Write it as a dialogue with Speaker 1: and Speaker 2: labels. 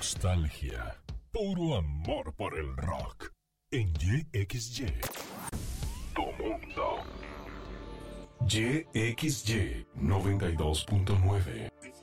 Speaker 1: nostalgia, puro amor por el rock. En YXY. Tu mundo. YXY 92.9.